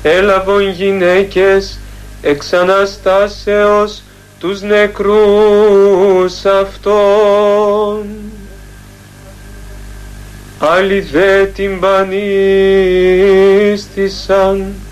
έλαβον γυναίκες εξ Αναστάσεως τους νεκρούς αυτών. Άλλοι δε την πανίστησαν